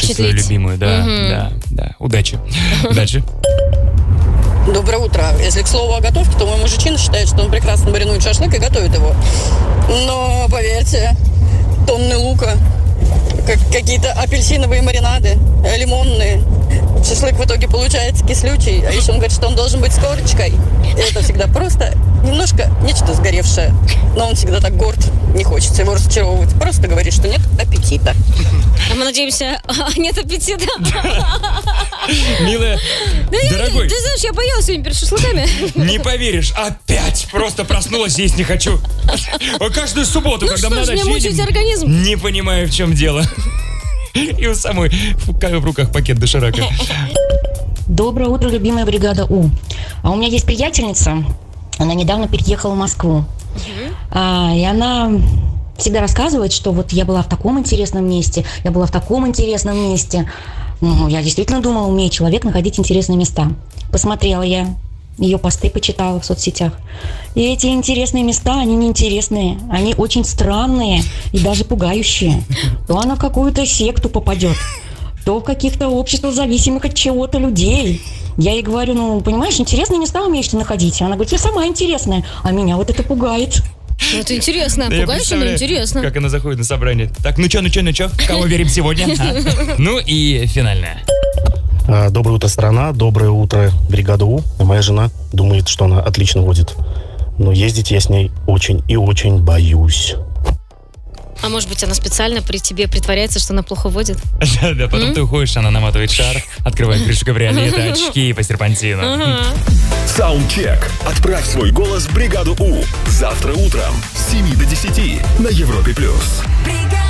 свою любимую, да. Удачи. Дальше. Доброе утро. Если к слову о готовке, то мой мужичина считает, что он прекрасно маринует шашлык и готовит его. Но, поверьте, тонны лука, какие-то апельсиновые маринады, лимонные. Шашлык в итоге получается кислючий. А еще он говорит, что он должен быть с корочкой. И это всегда просто немножко нечто сгоревшее. Но он всегда так горд. Не хочется его разочаровывать. Просто говорит, что нет аппетита. А мы надеемся, нет аппетита. Милая, дорогой. Ты знаешь, я боялась сегодня перед шашлыками. Не поверишь, опять просто проснулась, есть не хочу. Каждую субботу, когда мы на даче мучить организм? Не понимаю, в чем дело. И у самой в руках пакет доширака. Доброе утро, любимая бригада У. А у меня есть приятельница, она недавно переехала в Москву. И она всегда рассказывает, что вот я была в таком интересном месте, я была в таком интересном месте. Ну, я действительно думала, умеет человек находить интересные места. Посмотрела я ее посты, почитала в соцсетях. И эти интересные места, они неинтересные, они очень странные и даже пугающие. То она в какую-то секту попадет, то в каких-то обществах зависимых от чего-то людей. Я ей говорю, ну, понимаешь, интересные места умеешь ты находить. Она говорит, я сама интересная, а меня вот это пугает. Ну, это интересно, пугающе, но интересно. Как она заходит на собрание. Так, ну чё, кого верим сегодня? Ну и финальная. Доброе утро, страна. Доброе утро, бригада У. Моя жена думает, что она отлично водит. Но ездить я с ней очень и очень боюсь. А может быть, она специально при тебе притворяется, что она плохо водит? Да, потом ты уходишь, она наматывает шар, открывает крышу кабриолета, очки по серпантину. Саундчек. Отправь свой голос в бригаду У. Завтра утром с 7 до 10 на Европе+. Бригада!